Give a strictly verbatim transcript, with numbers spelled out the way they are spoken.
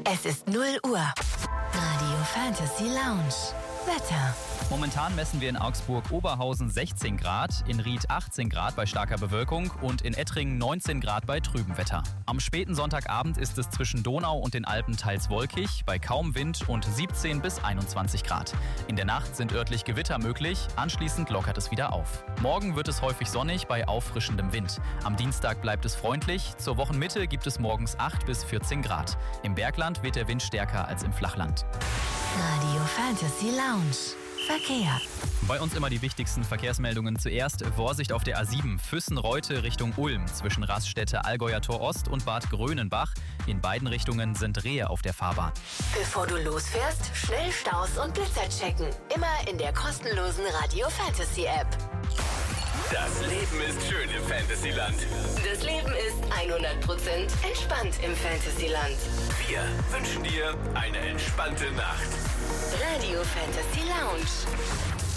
Es ist null Uhr. Radio Fantasy Lounge. Wetter. Momentan messen wir in Augsburg-Oberhausen sechzehn Grad, in Ried achtzehn Grad bei starker Bewölkung und in Ettringen neunzehn Grad bei trübem Wetter. Am späten Sonntagabend ist es zwischen Donau und den Alpen teils wolkig, bei kaum Wind und siebzehn bis einundzwanzig Grad. In der Nacht sind örtlich Gewitter möglich, anschließend lockert es wieder auf. Morgen wird es häufig sonnig bei auffrischendem Wind. Am Dienstag bleibt es freundlich, zur Wochenmitte gibt es morgens acht bis vierzehn Grad. Im Bergland weht der Wind stärker als im Flachland. Radio Fantasy Lounge. Verkehr. Bei uns immer die wichtigsten Verkehrsmeldungen. Zuerst Vorsicht auf der A sieben Füssen-Reute Richtung Ulm zwischen Raststätte Allgäuer Tor Ost und Bad Grönenbach. In beiden Richtungen sind Rehe auf der Fahrbahn. Bevor du losfährst, schnell Staus und Blitzer checken. Immer in der kostenlosen Radio Fantasy App. Das Leben ist schön im Fantasyland. Das Leben ist hundert Prozent entspannt im Fantasyland. Wir wünschen dir eine entspannte Nacht. Radio Fantasy Lounge.